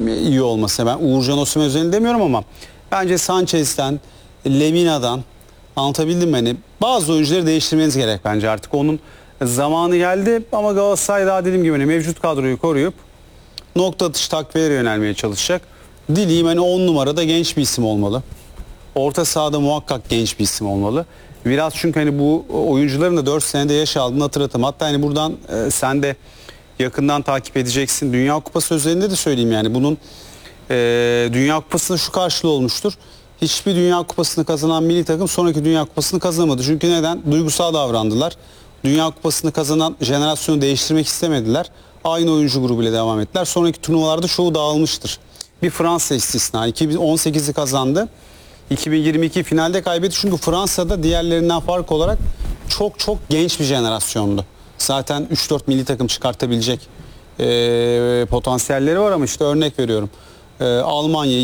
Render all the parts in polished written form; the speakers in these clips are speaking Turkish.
iyi olması. Ben Uğurcan Osimhen özelinde demiyorum ama bence Sanchez'den, Lemina'dan, anlatabildim mi? Hani bazı oyuncuları değiştirmeniz gerek bence artık. Onun zamanı geldi ama Galatasaray daha dediğim gibi hani mevcut kadroyu koruyup nokta atış takviyelere yönelmeye çalışacak. Dileyim hani 10 numarada genç bir isim olmalı. Orta sahada muhakkak genç bir isim olmalı. Biraz çünkü hani bu oyuncuların da 4 senede yaş aldığını hatırlatım. Hatta hani buradan sen de yakından takip edeceksin. Dünya Kupası özelinde de söyleyeyim yani bunun Dünya Kupası'nda şu karşılığı olmuştur. Hiçbir Dünya Kupası'nı kazanan milli takım sonraki Dünya Kupası'nı kazanamadı. Çünkü neden? Duygusal davrandılar. Dünya Kupası'nı kazanan jenerasyonu değiştirmek istemediler. Aynı oyuncu grubuyla devam ettiler. Sonraki turnuvalarda çoğu dağılmıştır. Bir Fransa istisna. 2018'i kazandı. 2022 finalde kaybetti. Çünkü Fransa'da diğerlerinden fark olarak çok genç bir jenerasyondu. Zaten 3-4 milli takım çıkartabilecek potansiyelleri var ama işte örnek veriyorum. Almanya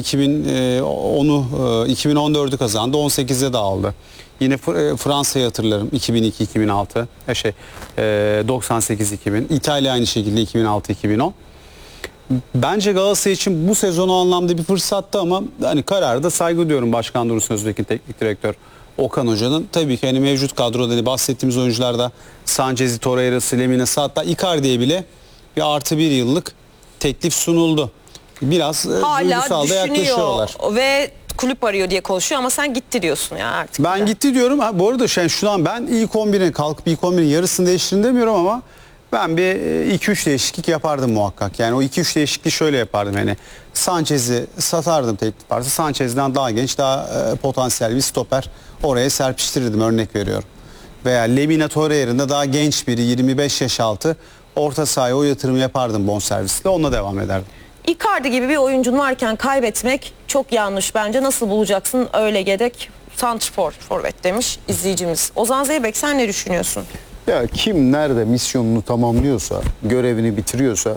2014'ü kazandı. 18'de dağıldı. Yine Fransa'yı hatırlarım. 2002-2006. 98-2000. İtalya aynı şekilde 2006-2010. Bence Galatasaray için bu sezon o anlamda bir fırsattı ama hani kararda saygı duyuyorum Başkan Dursun Özbek'in teknik direktör Okan Hoca'nın. Tabii ki hani mevcut kadroda hani bahsettiğimiz oyuncularda Sanchez'i, Torreira'sı, Lemina'sı hatta Icardi'ye bile bir artı bir yıllık teklif sunuldu. Biraz duygusal da yaklaşıyorlar. Ve kulüp arıyor diye konuşuyor ama sen gitti diyorsun ya artık. Ben gitti diyorum. Ha, bu arada şu an ben ilk 11'in kalkıp ilk 11'in yarısını değiştirin demiyorum ama ben bir 2-3 değişiklik yapardım muhakkak. Yani o 2-3 değişikliği şöyle yapardım. Yani Sanchez'i satardım teklif varsa. Sanchez'den daha genç, daha potansiyel bir stoper oraya serpiştirirdim, örnek veriyorum. Veya Lemina Torreira'nın daha genç biri 25 yaş altı orta sahaya o yatırımı yapardım bonservisle, onunla devam ederdim. Icardi gibi bir oyuncun varken kaybetmek çok yanlış bence. Nasıl bulacaksın öyle yedek santrfor forvet demiş izleyicimiz. Ozan Zeybek, sen ne düşünüyorsun? Ya kim nerede misyonunu tamamlıyorsa, görevini bitiriyorsa,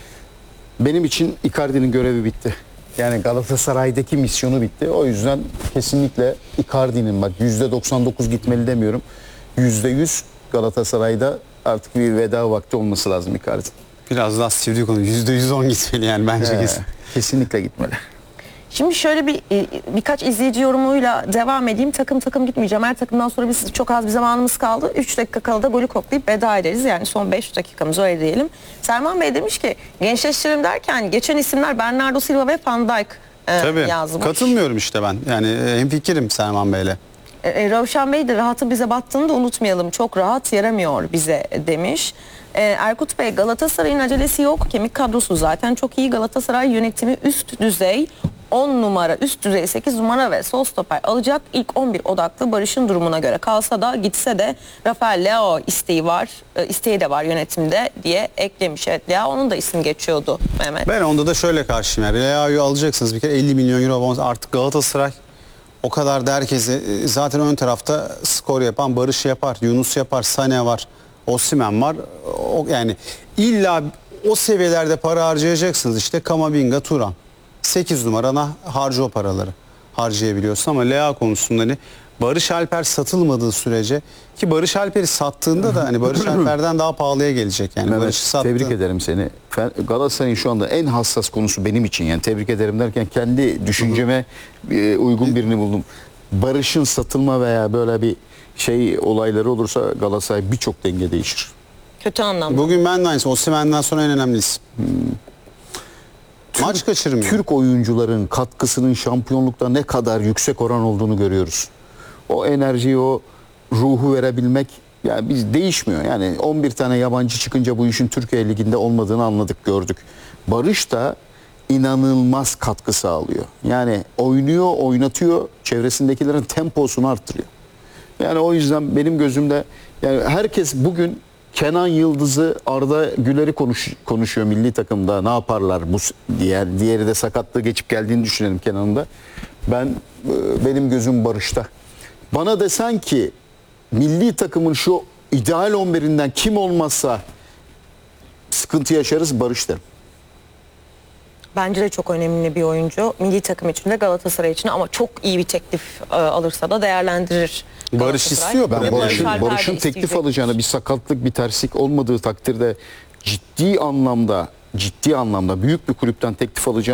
benim için Icardi'nin görevi bitti. Yani Galatasaray'daki misyonu bitti. O yüzden kesinlikle Icardi'nin, bak %99 gitmeli demiyorum, %100 Galatasaray'da artık bir veda vakti olması lazım Icardi. Biraz daha sivri konu, %110 gitmeli yani bence kesin. Kesinlikle gitmeli. Şimdi şöyle birkaç izleyici yorumuyla devam edeyim. Takım gitmeyeceğim. Her takımdan sonra biz çok az bir zamanımız kaldı. 3 dakika kala da golü koklayıp veda ederiz. Yani son 5 dakikamız öyle diyelim. Selman Bey demiş ki gençleştirelim derken geçen isimler Bernardo Silva ve Van Dijk yazmış. Katılmıyorum işte ben. Yani hemfikirim Selman Bey'le. Ravşan Bey de rahatı bize battığını da unutmayalım. Çok rahat yaramıyor bize demiş. Erkut Bey, Galatasaray'ın acelesi yok. Kemik kadrosu zaten çok iyi. Galatasaray yönetimi üst düzey 10 numara, üst düzey 8 numara ve sol stoper alacak. İlk 11 odaklı, Barış'ın durumuna göre kalsa da gitse de Rafael Leao isteği de var yönetimde diye eklemiş. Evet, Leao'nun da isim geçiyordu Mehmet. Ben onda da şöyle karşıyım. Yani Leao'yu alacaksınız bir kere 50 milyon euro artık Galatasaray o kadar da herkese zaten ön tarafta skor yapan Barış yapar, Yunus yapar, Sané var, Osimhen var. Yani illa o seviyelerde para harcayacaksınız işte Kamavinga, Turan. 8 numarana harca o paraları harcayabiliyorsun ama Leao konusunda hani Barış Alper satılmadığı sürece, ki Barış Alper'i sattığında da hani Barış Alper'den daha pahalıya gelecek yani. Evet, tebrik ederim seni. Galatasaray'ın şu anda en hassas konusu benim için, yani tebrik ederim derken kendi düşünceme uygun birini buldum. Barış'ın satılma veya böyle bir olayları olursa Galatasaray birçok denge değişir. Kötü anlamda. Bugün ben de aynısı. Osimhen'den sonra en önemlisi. Maç kaçırmıyor. Türk oyuncuların katkısının şampiyonlukta ne kadar yüksek oran olduğunu görüyoruz. O enerjiyi, o ruhu verebilmek yani biz değişmiyor. Yani 11 tane yabancı çıkınca bu işin Türkiye Ligi'nde olmadığını anladık, gördük. Barış da inanılmaz katkı sağlıyor. Yani oynuyor, oynatıyor, çevresindekilerin temposunu arttırıyor. Yani o yüzden benim gözümde yani herkes bugün Kenan Yıldız'ı, Arda Güler'i konuşuyor milli takımda, ne yaparlar bu diğeri de sakatlığı geçip geldiğini düşünelim Kenan'ın da. Benim gözüm Barış'ta. Bana desen ki milli takımın şu ideal 11'inden kim olmazsa sıkıntı yaşarız, Barış derim. Bence de çok önemli bir oyuncu. Milli takım için de Galatasaray için, ama çok iyi bir teklif alırsa da değerlendirir. Barış istiyor. Ben Barış'ın teklif alacağını, bir sakatlık, bir terslik olmadığı takdirde ciddi anlamda büyük bir kulüpten teklif alacağını